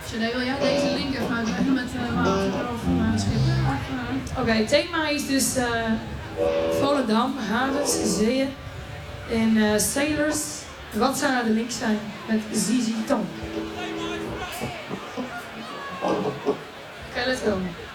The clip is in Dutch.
Nee, wil jij deze link even uitleggen met water of schip? Oké, het thema is dus Volendam, havens, zeeën en sailors. Wat zou nou de link zijn met ZZ Top? Oké, let's go.